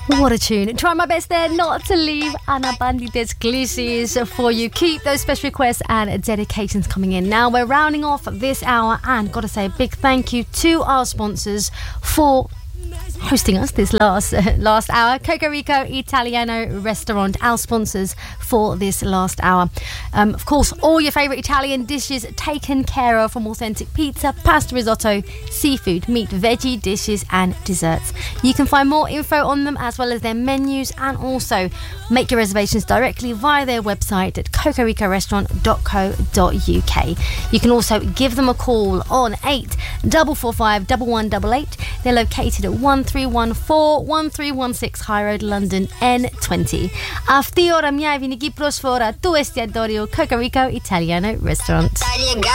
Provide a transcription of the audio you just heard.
What a tune. Try my best there not to leave Ana Bandites Glissies for you. Keep those special requests and dedications coming in. Now we're rounding off this hour and got to say a big thank you to our sponsors for hosting us this last hour. Cocorico Italiano Restaurant, our sponsors for this last hour. Of course, all your favourite Italian dishes taken care of, from authentic pizza, pasta, risotto, seafood, meat, veggie dishes and desserts. You can find more info on them as well as their menus, and also make your reservations directly via their website at cocoricorestaurant.co.uk. You can also give them a call on 8445 1188. They're located at 1314 High Road, London, N20. Αυτή η ώρα μια ευγενική προσφορά του εστιατόριου Cocorico Italiano Restaurant.